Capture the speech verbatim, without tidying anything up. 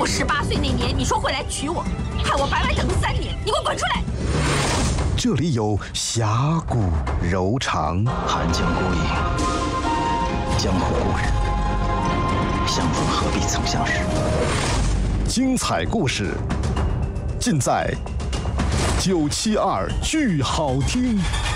我十八岁那年，你说会来娶我，害我白白等了三年，你给我滚出来！ 这里有侠骨柔肠， 寒江孤影，江湖故人，相逢何必曾相识。 精彩故事尽在九七二剧好听。